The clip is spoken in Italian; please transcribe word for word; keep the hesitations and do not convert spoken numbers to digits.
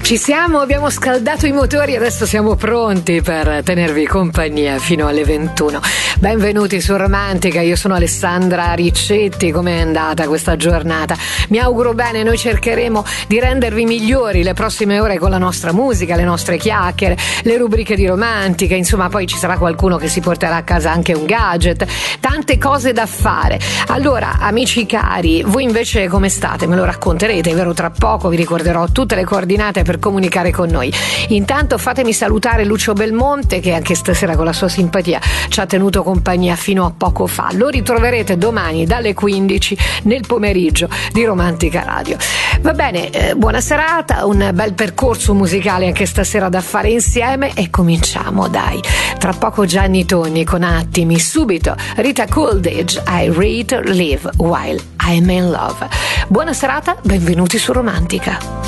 Ci siamo, abbiamo scaldato i motori, adesso siamo pronti per tenervi compagnia fino alle ventuno. Benvenuti su Romantica, io sono Alessandra Riccetti. Com'è andata questa giornata? Mi auguro bene, noi cercheremo di rendervi migliori le prossime ore con la nostra musica, le nostre chiacchiere, le rubriche di Romantica, insomma poi ci sarà qualcuno che si porterà a casa anche un gadget, tante cose da fare. Allora, amici cari, voi invece come state? Me lo racconterete, vero? Tra poco vi ricorderò tutte le coordinate per comunicare con noi. Intanto fatemi salutare Lucio Belmonte, che anche stasera con la sua simpatia ci ha tenuto compagnia fino a poco fa. Lo ritroverete domani dalle quindici nel pomeriggio di Romantica Radio. Va bene, eh, buona serata, un bel percorso musicale anche stasera da fare insieme e cominciamo, dai. Tra poco Gianni Togni con Attimi, subito Rita Coolidge, I Read or Live While I'm in Love. Buona serata, benvenuti su Romantica.